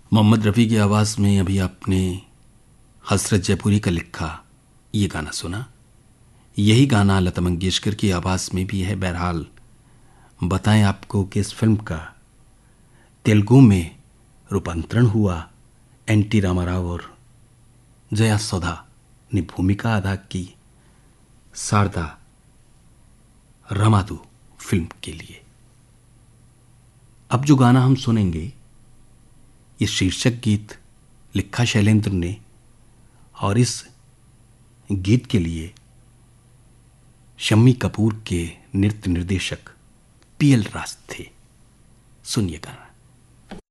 मोहम्मद रफ़ी की आवाज़ में अभी आपने हसरत जयपुरी का लिखा ये गाना सुना। यही गाना लता मंगेशकर की आवाज़ में भी है। बहरहाल बताएं आपको कि इस फिल्म का तेलुगु में रूपांतरण हुआ। एन.टी. रामाराव और जया सौधा ने भूमिका अदा की शारदा रमादू फिल्म के लिए। अब जो गाना हम सुनेंगे ये शीर्षक गीत लिखा शैलेंद्र ने और इस गीत के लिए शम्मी कपूर के नृत्य निर्देशक पीएल राज थे। सुनिए गाना।